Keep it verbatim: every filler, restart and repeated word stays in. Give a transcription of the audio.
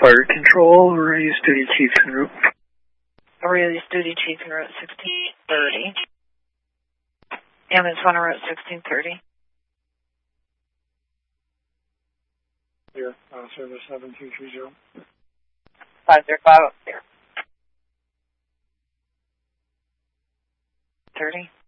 fire control, Release duty chief en route. Release duty chief en route sixteen thirty. Ambulance one en route sixteen thirty. Here, uh, service seven two three zero. five zero five up there. thirty.